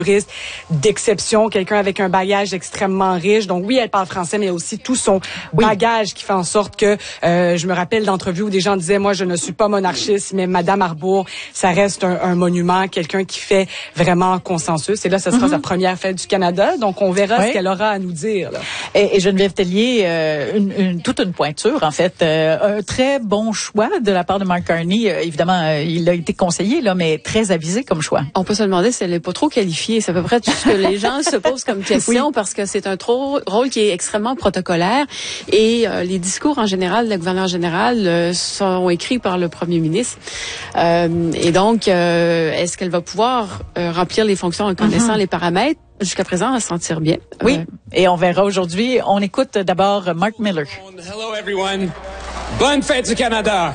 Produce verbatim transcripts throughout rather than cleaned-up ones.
d'exception, quelqu'un avec un bagage extrêmement riche. Donc oui, elle parle français, mais aussi tout son oui. bagage qui fait en sorte que, euh, je me rappelle d'entrevues où des gens disaient, moi, je ne suis pas monarchiste, mais Madame Arbour, ça reste un, un monument, quelqu'un qui fait vraiment consensus. Et là, ce sera mm-hmm. sa première fête du Canada. Donc, on verra oui. ce qu'elle aura à nous dire. Là. Et, et Geneviève Tellier, euh, une, une, toute une pointure, en fait. Euh, un très bon choix de la part de Mark Carney. Euh, évidemment, euh, il a été conseillé, là, mais très avisé comme choix. On peut se demander si elle n'est pas trop qualifiée. C'est à peu près tout ce que les gens se posent comme question oui. parce que c'est un trop, rôle qui est extrêmement protocolaire et euh, les discours en général, le gouverneur général euh, sont écrits par le premier ministre. Euh, et donc, euh, est-ce qu'elle va pouvoir euh, remplir les fonctions en connaissant mm-hmm. les paramètres? Jusqu'à présent, elle s'en tire bien. Oui, euh, et on verra aujourd'hui. On écoute d'abord Mark Miller. Hello everyone. Bonne fête du Canada.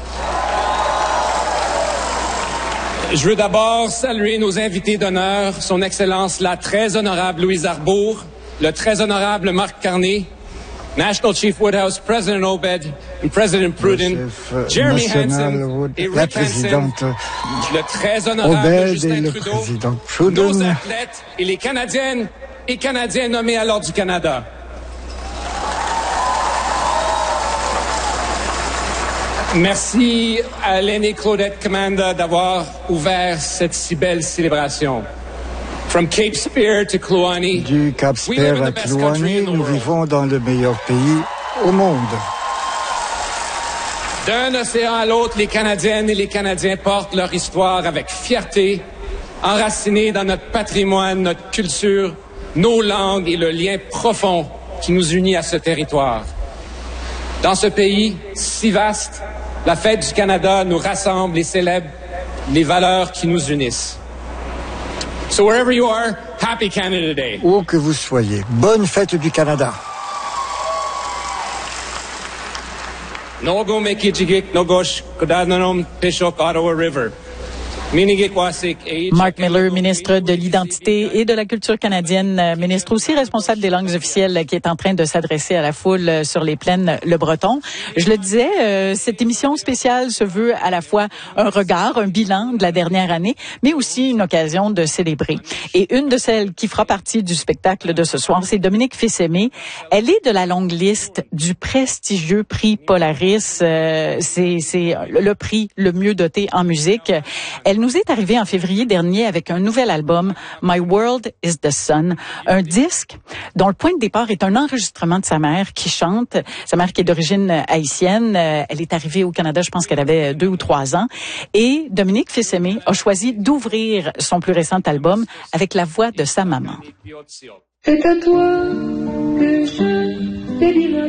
Je veux d'abord saluer nos invités d'honneur, son Excellence la très honorable Louise Arbour, le très honorable Mark Carney, National Chief Woodhouse, President Obed et President Pruden, Jeremy Hansen et Rick Hansen, le très honorable Justin Trudeau, nos athlètes et les Canadiennes et Canadiens nommés à l'Ordre du Canada. Merci à l'aînée Claudette Commanda d'avoir ouvert cette si belle célébration. From Cape Spear to Kluane, du Cap Spear à Kluane, nous vivons dans le meilleur pays au monde. D'un océan à l'autre, les Canadiennes et les Canadiens portent leur histoire avec fierté, enracinée dans notre patrimoine, notre culture, nos langues et le lien profond qui nous unit à ce territoire. Dans ce pays si vaste, la fête du Canada nous rassemble et célèbre les valeurs qui nous unissent. So wherever you are, happy Canada Day. Où que vous soyez, bonne fête du Canada. Nogo mekijigik nogosh kodananom peshok Ottawa River. Mark Miller, ministre de l'Identité et de la Culture canadienne, ministre aussi responsable des langues officielles, qui est en train de s'adresser à la foule sur les plaines le breton. Je le disais, euh, cette émission spéciale se veut à la fois un regard, un bilan de la dernière année, mais aussi une occasion de célébrer. Et une de celles qui fera partie du spectacle de ce soir, c'est Dominique Fils-Aimé. Elle est de la longue liste du prestigieux prix Polaris. Euh, c'est, c'est le prix le mieux doté en musique. Elle nous est arrivée en février dernier avec un nouvel album, My World is the Sun, un disque dont le point de départ est un enregistrement de sa mère qui chante, sa mère qui est d'origine haïtienne. Elle est arrivée au Canada, je pense qu'elle avait deux ou trois ans. Et Dominique Fils-Aimé a choisi d'ouvrir son plus récent album avec la voix de sa maman. C'est à toi que je dédie ma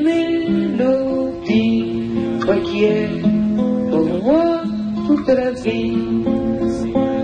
mélodie, toi qui es pour moi toute la vie.